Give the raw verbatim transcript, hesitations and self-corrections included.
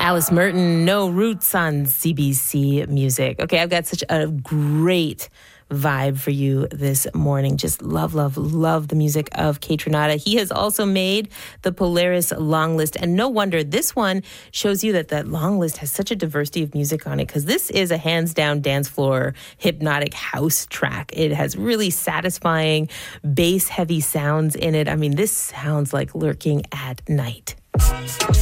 Alice Merton, No Roots on C B C Music. Okay, I've got such a great vibe for you this morning. Just love, love, love the music of Kaytranada. He has also made the Polaris long list, and no wonder this one shows you that that long list has such a diversity of music on it, because this is a hands-down dance floor hypnotic house track. It has really satisfying bass-heavy sounds in it. I mean, this sounds like lurking at night.